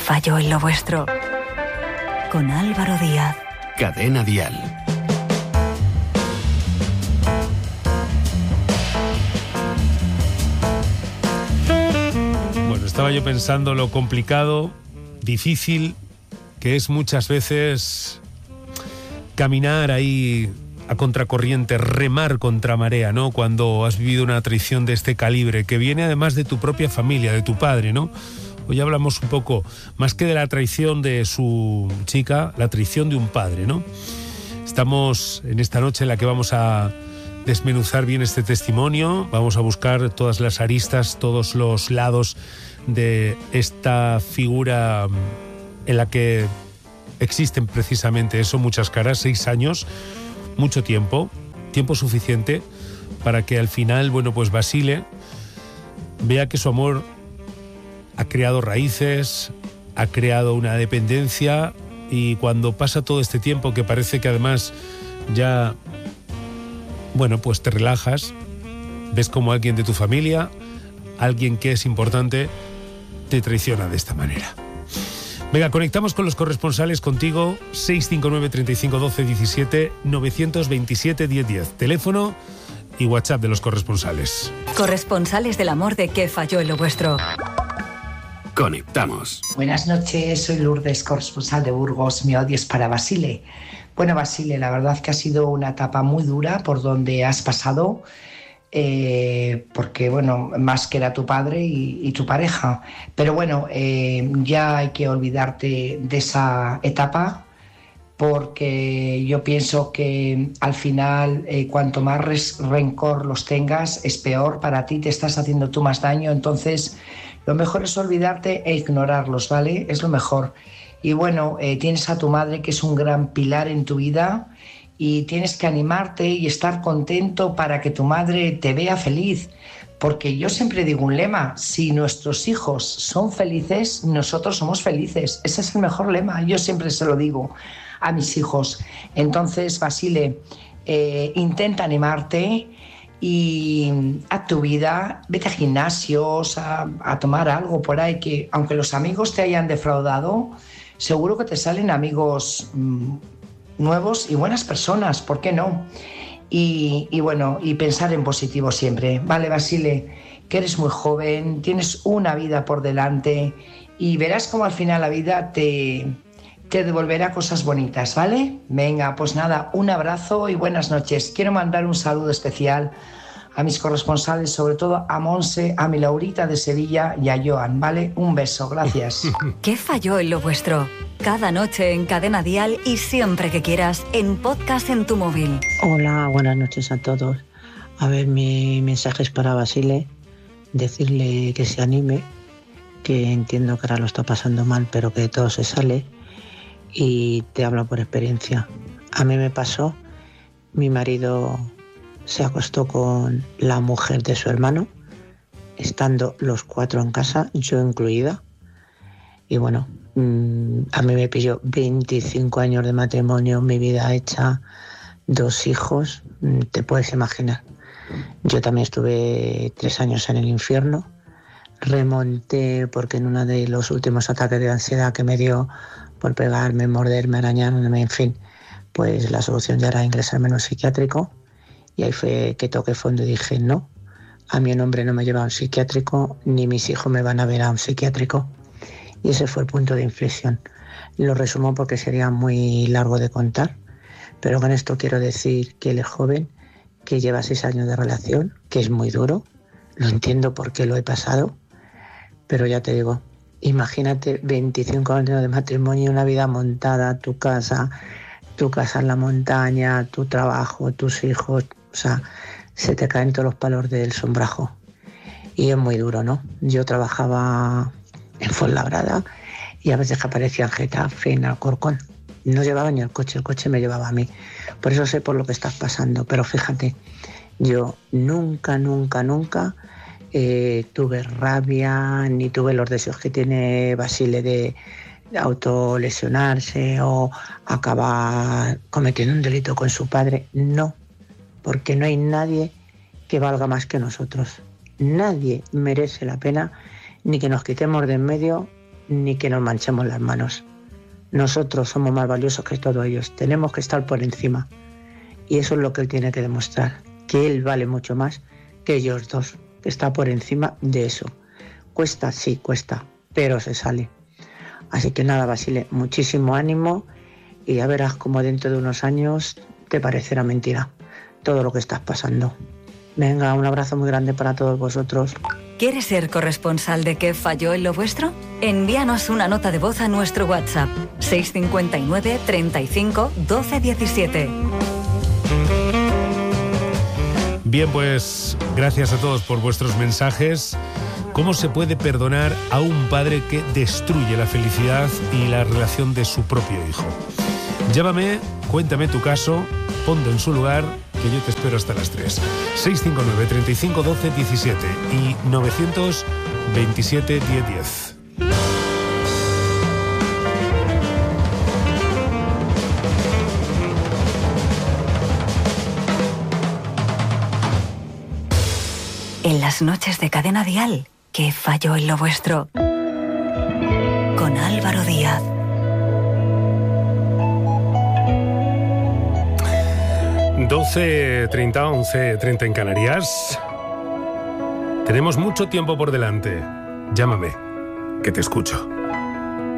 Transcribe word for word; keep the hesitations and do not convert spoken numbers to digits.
falló en lo vuestro? Con Álvaro Díaz. Cadena Dial. Bueno, estaba yo pensando lo complicado, difícil, que es muchas veces caminar ahí a contracorriente, remar contra marea, ¿no? Cuando has vivido una traición de este calibre, que viene además de tu propia familia, de tu padre, ¿no? Hoy hablamos un poco, más que de la traición de su chica, la traición de un padre, ¿no? Estamos en esta noche en la que vamos a desmenuzar bien este testimonio, vamos a buscar todas las aristas, todos los lados de esta figura en la que existen precisamente eso, muchas caras, seis años, mucho tiempo, tiempo suficiente para que al final, bueno, pues Basile vea que su amor ha creado raíces, ha creado una dependencia, y cuando pasa todo este tiempo, que parece que además ya, bueno, pues te relajas, ves como alguien de tu familia, alguien que es importante, te traiciona de esta manera. Venga, conectamos con los corresponsales contigo, seis cinco nueve, treinta y cinco, doce, diecisiete, novecientos veintisiete, diez diez, teléfono y WhatsApp de los corresponsales. Corresponsales del amor de ¿Qué falló en lo vuestro? Conectamos. Buenas noches, soy Lourdes, corresponsal de Burgos. Mi odio es para Basile. Bueno, Basile, la verdad que ha sido una etapa muy dura por donde has pasado, eh, porque, bueno, más que era tu padre y, y tu pareja. Pero bueno, eh, ya hay que olvidarte de esa etapa, porque yo pienso que al final, eh, cuanto más res- rencor los tengas, es peor para ti, te estás haciendo tú más daño. Entonces, lo mejor es olvidarte e ignorarlos, ¿vale? Es lo mejor. Y bueno, eh, tienes a tu madre, que es un gran pilar en tu vida, y tienes que animarte y estar contento para que tu madre te vea feliz. Porque yo siempre digo un lema: si nuestros hijos son felices, nosotros somos felices. Ese es el mejor lema, yo siempre se lo digo a mis hijos. Entonces, Basile, eh, intenta animarte y haz tu vida, vete a gimnasios, a, a tomar algo por ahí, que aunque los amigos te hayan defraudado, seguro que te salen amigos mmm, nuevos y buenas personas, ¿por qué no? Y, y bueno, y pensar en positivo siempre. Vale, Basile, que eres muy joven, tienes una vida por delante y verás cómo al final la vida te... te devolverá cosas bonitas, ¿vale? Venga, pues nada, un abrazo y buenas noches. Quiero mandar un saludo especial a mis corresponsales, sobre todo a Monse, a mi Laurita de Sevilla y a Joan, ¿vale? Un beso, gracias. ¿Qué falló en lo vuestro? Cada noche en Cadena Dial y siempre que quieras en podcast en tu móvil. Hola, buenas noches a todos. A ver, mi mensaje es para Basile, decirle que se anime, que entiendo que ahora lo está pasando mal, pero que todo se sale. Y te hablo por experiencia. A mí me pasó, mi marido se acostó con la mujer de su hermano, estando los cuatro en casa, yo incluida. Y bueno, mmm, a mí me pilló veinticinco años de matrimonio, mi vida hecha, dos hijos, mmm, te puedes imaginar. Yo también estuve tres años en el infierno, remonté porque en uno de los últimos ataques de ansiedad que me dio por pegarme, morderme, arañarme, en fin, pues la solución ya era ingresarme en un psiquiátrico, y ahí fue que toqué fondo y dije no, a mí un hombre no me lleva a un psiquiátrico, ni mis hijos me van a ver a un psiquiátrico, y ese fue el punto de inflexión. Lo resumo porque sería muy largo de contar, pero con esto quiero decir que él es joven, que lleva seis años de relación, que es muy duro, lo entiendo porque lo he pasado, pero ya te digo, imagínate veinticinco años de matrimonio, una vida montada, tu casa, tu casa en la montaña, tu trabajo, tus hijos, o sea, se te caen todos los palos del sombrajo. Y es muy duro, ¿no? Yo trabajaba en Fuenlabrada y a veces que aparecía en Getafe, en Alcorcón. No llevaba ni el coche, el coche me llevaba a mí. Por eso sé por lo que estás pasando. Pero fíjate, yo nunca, nunca, nunca... Eh, tuve rabia, ni tuve los deseos que tiene Basile de, de autolesionarse o acabar cometiendo un delito con su padre. No, porque no hay nadie que valga más que nosotros. Nadie merece la pena ni que nos quitemos de en medio ni que nos manchemos las manos. Nosotros somos más valiosos que todos ellos. Tenemos que estar por encima. Y eso es lo que él tiene que demostrar, que él vale mucho más que ellos dos, que está por encima de eso. Cuesta, sí, cuesta, pero se sale. Así que nada, Basile, muchísimo ánimo y ya verás cómo dentro de unos años te parecerá mentira todo lo que estás pasando. Venga, un abrazo muy grande para todos vosotros. ¿Quieres ser corresponsal de qué falló en lo vuestro? Envíanos una nota de voz a nuestro WhatsApp seis cinco nueve, treinta y cinco, doce diecisiete. Bien, pues gracias a todos por vuestros mensajes. ¿Cómo se puede perdonar a un padre que destruye la felicidad y la relación de su propio hijo? Llámame, cuéntame tu caso, ponte en su lugar, que yo te espero hasta las tres. seis cinco nueve, treinta y cinco, doce diecisiete y novecientos veintisiete, diez diez. En las noches de Cadena Dial, ¿qué falló en lo vuestro? Con Álvaro Díaz. doce treinta, once treinta en Canarias. Tenemos mucho tiempo por delante. Llámame, que te escucho.